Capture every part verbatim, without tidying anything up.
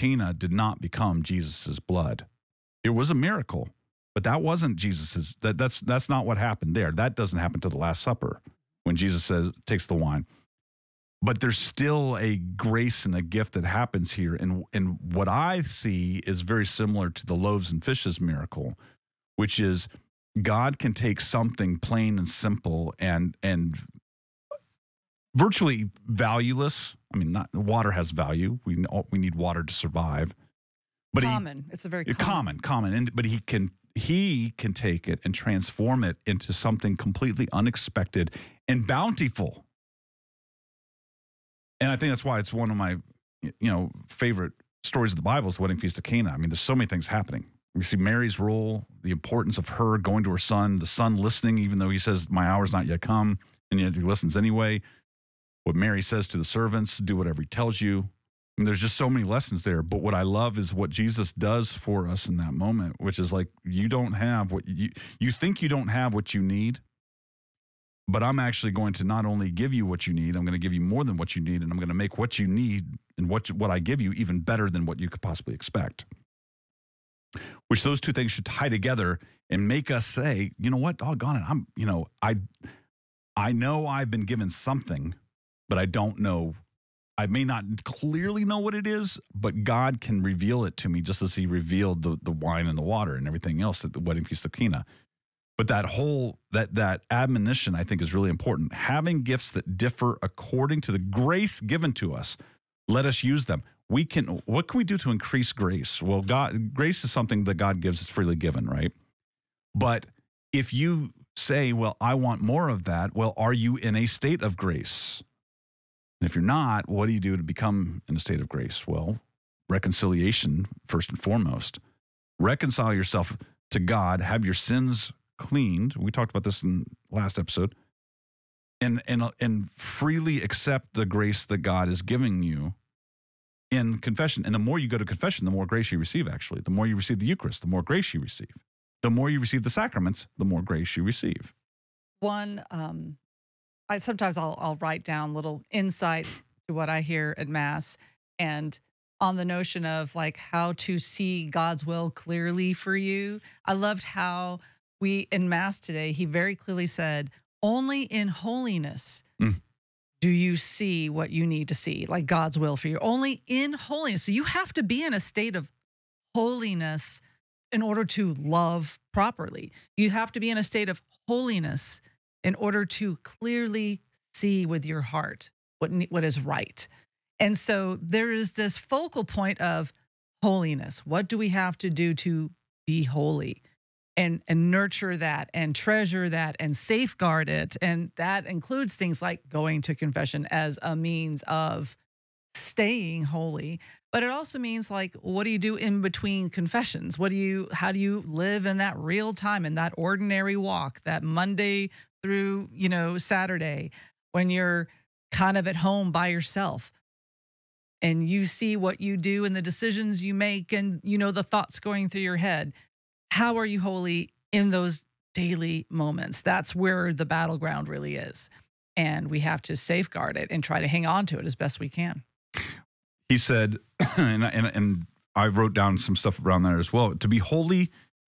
Cana did not become Jesus's blood. It was a miracle, but that wasn't Jesus's. That, that's that's not what happened there. That doesn't happen to the Last Supper when Jesus says takes the wine. But there's still a grace and a gift that happens here. And, and what I see is very similar to the loaves and fishes miracle, which is God can take something plain and simple and and virtually valueless. I mean, not water has value. We we need water to survive. But common. He, it's a very common, common. common. And, but he can he can take it and transform it into something completely unexpected and bountiful. And I think that's why it's one of my, you know, favorite stories of the Bible is the wedding feast of Cana. I mean, there's so many things happening. We see Mary's role, the importance of her going to her son, the son listening, even though he says, my hour's not yet come, and yet he listens anyway. What Mary says to the servants, do whatever he tells you. And there's just so many lessons there. But what I love is what Jesus does for us in that moment, which is like, you don't have what you, you think you don't have what you need. But I'm actually going to not only give you what you need, I'm going to give you more than what you need, and I'm going to make what you need and what what I give you even better than what you could possibly expect. Which those two things should tie together and make us say, you know what, doggone it, I'm, you know, I, I know I've been given something, but I don't know. I may not clearly know what it is, but God can reveal it to me just as he revealed the, the wine and the water and everything else at the wedding feast of Cana. But that whole, that that admonition, I think, is really important. Having gifts that differ according to the grace given to us, let us use them. We can, what can we do to increase grace? Well, God, grace is something that God gives, is freely given, right? But if you say, well, I want more of that, well, are you in a state of grace? And if you're not, what do you do to become in a state of grace? Well, reconciliation, first and foremost. Reconcile yourself to God, have your sins cleaned. We talked about this in last episode. And, and, and freely accept the grace that God is giving you in confession. And the more you go to confession, the more grace you receive, actually. The more you receive the Eucharist, the more grace you receive. The more you receive the sacraments, the more grace you receive. One, um, I sometimes I'll, I'll write down little insights to what I hear at Mass, and on the notion of like how to see God's will clearly for you. I loved how we, in Mass today, he very clearly said, only in holiness mm. do you see what you need to see, like God's will for you. Only in holiness. So you have to be in a state of holiness in order to love properly. You have to be in a state of holiness in order to clearly see with your heart what, what is right. And so there is this focal point of holiness. What do we have to do to be holy? And, and nurture that and treasure that and safeguard it. And that includes things like going to confession as a means of staying holy. But it also means like, what do you do in between confessions? What do you, how do you live in that real time, in that ordinary walk, that Monday through, you know, Saturday, when you're kind of at home by yourself and you see what you do and the decisions you make and, you know, the thoughts going through your head. How are you holy in those daily moments? That's where the battleground really is. And we have to safeguard it and try to hang on to it as best we can. He said, and, and, and I wrote down some stuff around there as well, to be holy,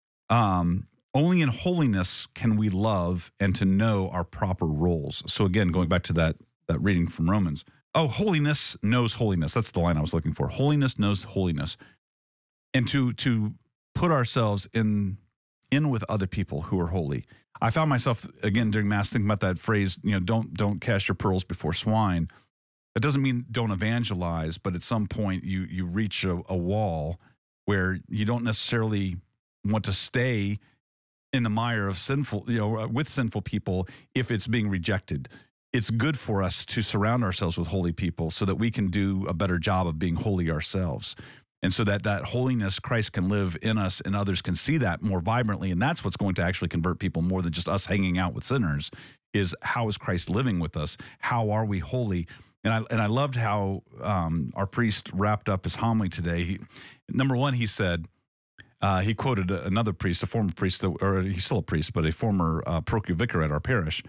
um, only in holiness can we love and to know our proper roles. So again, going back to that, that reading from Romans. Oh, holiness knows holiness. That's the line I was looking for. Holiness knows holiness. And to to... put ourselves in in with other people who are holy. I found myself, again, during Mass, thinking about that phrase, you know, don't don't cast your pearls before swine. That doesn't mean don't evangelize, but at some point you you reach a, a wall where you don't necessarily want to stay in the mire of sinful, you know, with sinful people if it's being rejected. It's good for us to surround ourselves with holy people so that we can do a better job of being holy ourselves. And so that that holiness, Christ can live in us and others can see that more vibrantly. And that's what's going to actually convert people more than just us hanging out with sinners, is how is Christ living with us? How are we holy? And I and I loved how um, our priest wrapped up his homily today. He, number one, he said, uh, he quoted another priest, a former priest, that, or he's still a priest, but a former uh, parochial vicar at our parish,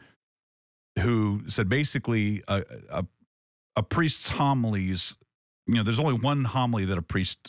who said basically a, a, a priest's homilies, you know, there's only one homily that a priest